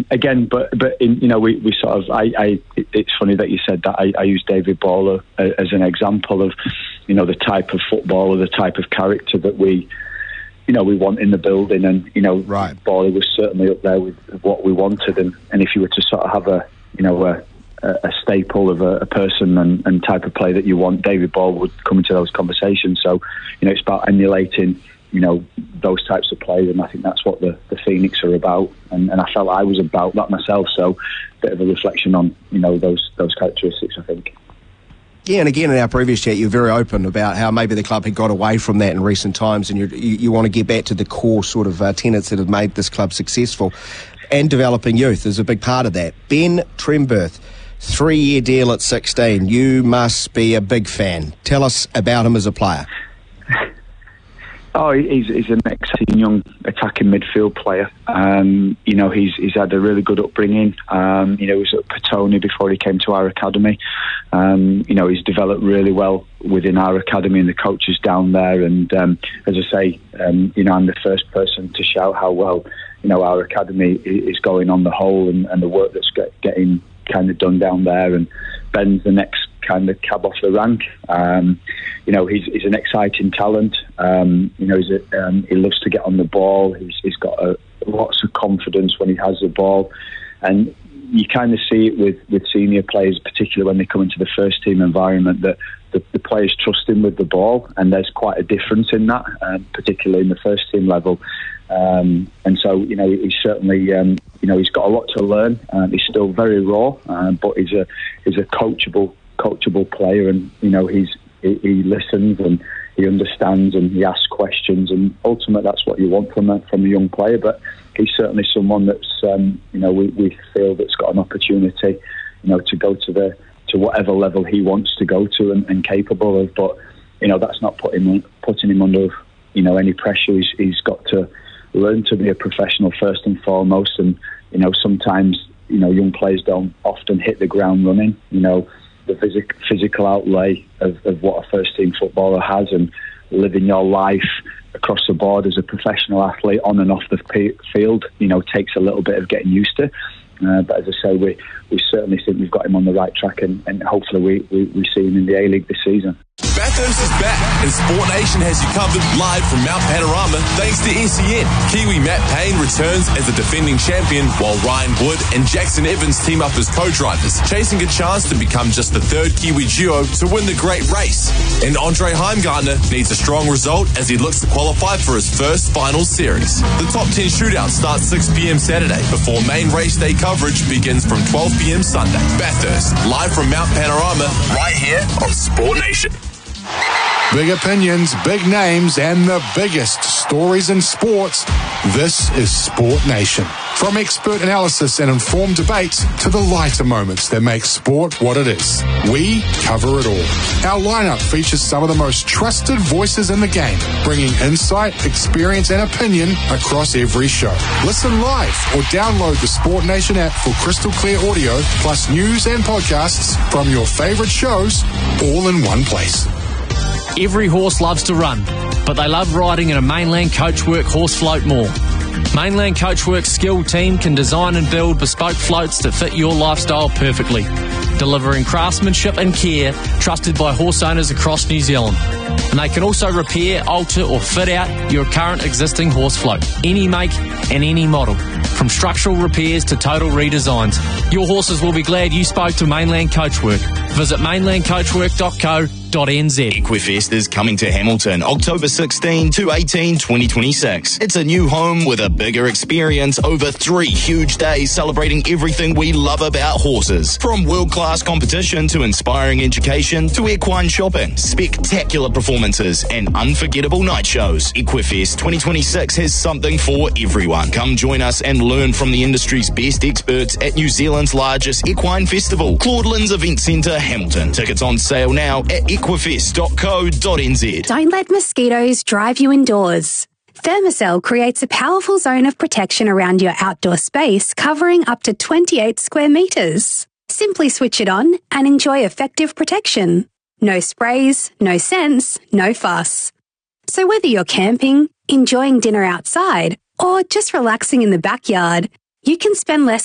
Again, but we sort of. It's funny that you said that. I use David Borler as an example of, the type of footballer, the type of character that we want in the building, and right. Borley was certainly up there with what we wanted, and if you were to sort of have a staple of a person and type of play that you want, David Borley would come into those conversations. So it's about emulating those types of players, and I think that's what the Phoenix are about, and I felt I was about that myself. So a bit of a reflection on those characteristics, I think. Yeah, and again, in our previous chat, you were very open about how maybe the club had got away from that in recent times, and you want to get back to the core sort of tenets that have made this club successful. And developing youth is a big part of that. Ben Tremberth, 3-year deal at 16. You must be a big fan. Tell us about him as a player. Oh, he's an exciting young attacking midfield player. He's had a really good upbringing. He was at Petone before he came to our academy. He's developed really well within our academy and the coaches down there. And as I say, I'm the first person to shout how well our academy is going on the whole, and the work that's getting kind of done down there. And Ben's the next kind of cab off the rank. He's an exciting talent. He loves to get on the ball. He's got lots of confidence when he has the ball, and you kind of see it with senior players, particularly when they come into the first team environment, that the players trust him with the ball, and there's quite a difference in that, particularly in the first team level. And so he's certainly he's got a lot to learn. He's still very raw, but he's a coachable player, and he listens and he understands and he asks questions, and ultimately that's what you want from a young player. But he's certainly someone that's we feel that's got an opportunity to go to whatever level he wants to go to and capable of. But that's not putting him under any pressure. He's got to learn to be a professional first and foremost, and sometimes young players don't often hit the ground running. The physical outlay of what a first team footballer has, and living your life across the board as a professional athlete on and off the field takes a little bit of getting used to. But as I say, we certainly think we've got him on the right track, and hopefully we see him in the A-League this season. Bathurst is back, and Sport Nation has you covered live from Mount Panorama thanks to SEN. Kiwi Matt Payne returns as a defending champion, while Ryan Wood and Jackson Evans team up as co-drivers, chasing a chance to become just the third Kiwi duo to win the great race. And Andre Heimgartner needs a strong result as he looks to qualify for his first final series. The top 10 shootout starts 6 p.m. Saturday, before main race day coverage begins from 12 p.m. Sunday. Bathurst, live from Mount Panorama, right here on Sport Nation. Big opinions, big names, and the biggest stories in sports. This is Sport Nation. From expert analysis and informed debates to the lighter moments that make sport what it is, we cover it all. Our lineup features some of the most trusted voices in the game, bringing insight, experience, and opinion across every show. Listen live or download the Sport Nation app for crystal clear audio, plus news and podcasts from your favorite shows, all in one place. Every horse loves to run, but they love riding in a Mainland Coachwork horse float more. Mainland Coachwork's skilled team can design and build bespoke floats that fit your lifestyle perfectly, delivering craftsmanship and care trusted by horse owners across New Zealand. And they can also repair, alter or fit out your current existing horse float, any make and any model, from structural repairs to total redesigns. Your horses will be glad you spoke to Mainland Coachwork. Visit mainlandcoachwork.co.nz. Equifest is coming to Hamilton October 16 to 18, 2026. It's a new home with a bigger experience over 3 huge days celebrating everything we love about horses. From world-class competition to inspiring education to equine shopping, spectacular performances and unforgettable night shows. Equifest 2026 has something for everyone. Come join us and learn from the industry's best experts at New Zealand's largest equine festival, Claudelands Event Centre, Hamilton. Tickets on sale now at equifest.co.nz. Don't let mosquitoes drive you indoors. Thermacell creates a powerful zone of protection around your outdoor space, covering up to 28 square metres. Simply switch it on and enjoy effective protection. No sprays, no scents, no fuss. So whether you're camping, enjoying dinner outside, or just relaxing in the backyard, you can spend less